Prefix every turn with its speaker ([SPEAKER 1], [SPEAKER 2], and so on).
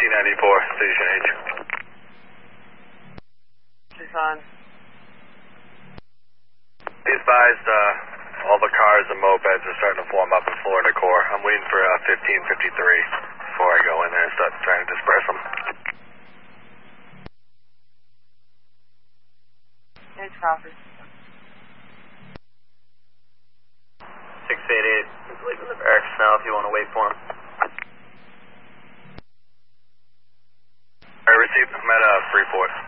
[SPEAKER 1] 1594, Station H.
[SPEAKER 2] Tucson.
[SPEAKER 1] Be advised, all the cars and mopeds are starting to form up in Florida Core. I'm waiting for 1553 before I go in there and start trying to disperse them.
[SPEAKER 2] It's Crawford.
[SPEAKER 3] 688. He's leaving the barracks now if you want to wait for him.
[SPEAKER 1] I received. I'm at Freeport.